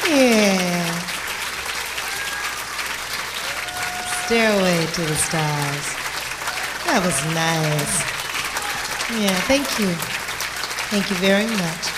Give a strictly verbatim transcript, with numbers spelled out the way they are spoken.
Yeah. Stairway to the Stars. That was nice. Yeah, thank you. Thank you very much.